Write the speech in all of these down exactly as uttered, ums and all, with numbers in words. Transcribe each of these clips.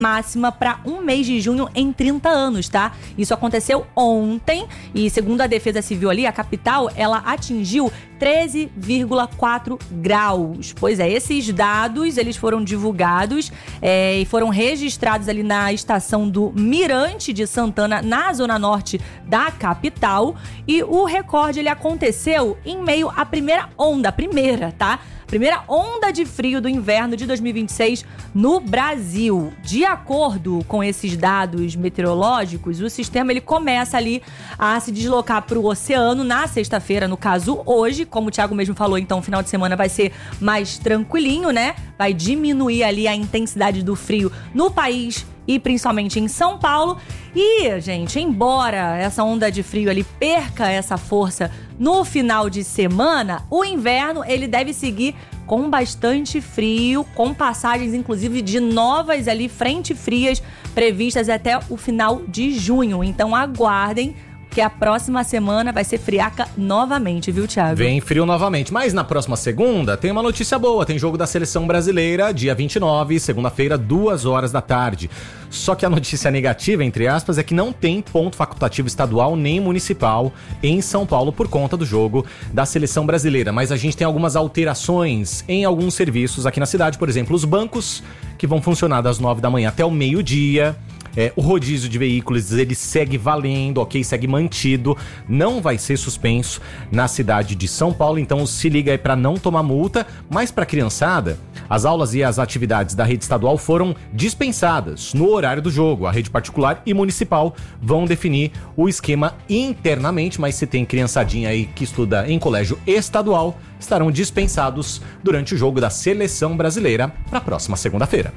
máxima para um mês de junho em trinta anos, tá? Isso aconteceu ontem e, segundo a Defesa Civil ali, a capital, ela atingiu treze vírgula quatro graus. Pois é, esses dados, eles foram divulgados é, e foram registrados ali na estação do Mirante de Santana, na zona norte da capital. E o recorde, ele aconteceu em meio à primeira onda, a primeira, tá? Primeira onda de frio do inverno de dois mil e vinte e seis no Brasil. De acordo com esses dados meteorológicos, o sistema ele começa ali a se deslocar para o oceano na sexta-feira, no caso hoje. Como o Thiago mesmo falou, então o final de semana vai ser mais tranquilinho, né? Vai diminuir ali a intensidade do frio no país e principalmente em São Paulo. E, gente, embora essa onda de frio ali perca essa força no final de semana, o inverno ele deve seguir com bastante frio, com passagens inclusive de novas ali frentes frias previstas até o final de junho. Então aguardem, que a próxima semana vai ser friaca novamente, viu, Thiago? Vem frio novamente, mas na próxima segunda tem uma notícia boa, tem jogo da Seleção Brasileira, dia vinte e nove, segunda-feira, duas horas da tarde. Só que a notícia negativa, entre aspas, é que não tem ponto facultativo estadual nem municipal em São Paulo por conta do jogo da Seleção Brasileira. Mas a gente tem algumas alterações em alguns serviços aqui na cidade, por exemplo, os bancos que vão funcionar das nove da manhã até o meio-dia. É, o rodízio de veículos, ele segue valendo, ok? Segue mantido, não vai ser suspenso na cidade de São Paulo, então se liga aí pra não tomar multa. Mas pra criançada, as aulas e as atividades da rede estadual foram dispensadas no horário do jogo. A rede particular e municipal vão definir o esquema internamente, mas se tem criançadinha aí que estuda em colégio estadual, estarão dispensados durante o jogo da Seleção Brasileira pra próxima segunda-feira.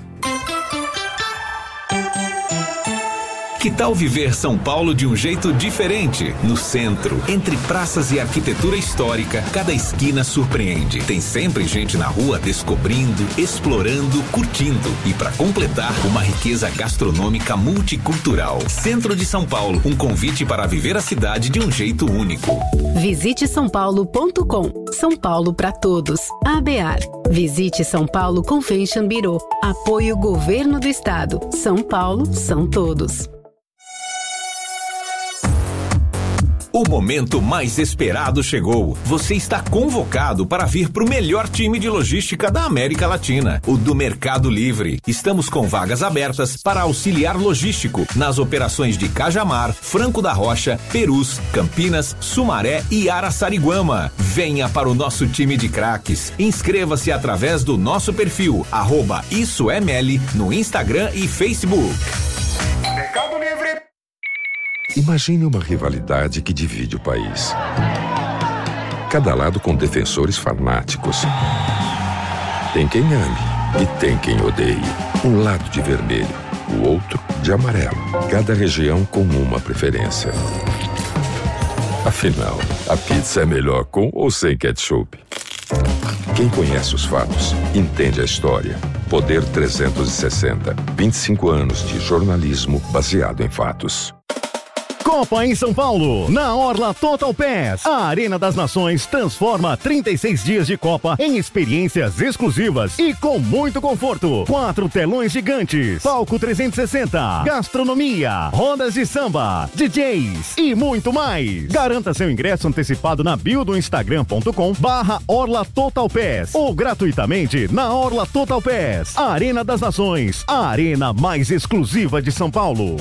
Que tal viver São Paulo de um jeito diferente? No centro, entre praças e arquitetura histórica, cada esquina surpreende. Tem sempre gente na rua descobrindo, explorando, curtindo. E para completar, uma riqueza gastronômica multicultural. Centro de São Paulo, um convite para viver a cidade de um jeito único. Visite são paulo ponto com. São Paulo para todos. A B A R. Visite São Paulo Convention Bureau. Apoio Governo do Estado. São Paulo são todos. O momento mais esperado chegou. Você está convocado para vir para o melhor time de logística da América Latina, o do Mercado Livre. Estamos com vagas abertas para auxiliar logístico nas operações de Cajamar, Franco da Rocha, Perus, Campinas, Sumaré e Araçariguama. Venha para o nosso time de craques. Inscreva-se através do nosso perfil, arroba Isso é Meli, no Instagram e Facebook. Mercado Livre. Imagine uma rivalidade que divide o país. Cada lado com defensores fanáticos. Tem quem ame e tem quem odeie. Um lado de vermelho, o outro de amarelo. Cada região com uma preferência. Afinal, a pizza é melhor com ou sem ketchup? Quem conhece os fatos, entende a história. Poder trezentos e sessenta. vinte e cinco anos de jornalismo baseado em fatos. Copa em São Paulo, na Orla Total Pass. A Arena das Nações transforma trinta e seis dias de Copa em experiências exclusivas e com muito conforto. Quatro telões gigantes, palco trezentos e sessenta, gastronomia, rodas de samba, D Js e muito mais. Garanta seu ingresso antecipado na bio do instagram ponto com barra Orla Total Pass ou gratuitamente na Orla Total Pass. A Arena das Nações, a arena mais exclusiva de São Paulo.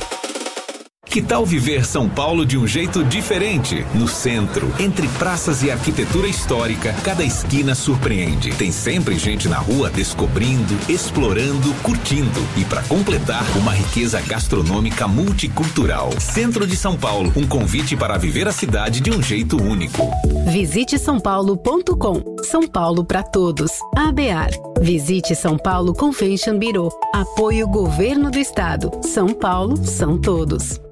Que tal viver São Paulo de um jeito diferente? No centro, entre praças e arquitetura histórica, cada esquina surpreende. Tem sempre gente na rua descobrindo, explorando, curtindo. E para completar, uma riqueza gastronômica multicultural. Centro de São Paulo, um convite para viver a cidade de um jeito único. Visite são paulo ponto com. São Paulo para todos. A B A R. Visite São Paulo Convention Bureau. Apoio Governo do Estado. São Paulo são todos.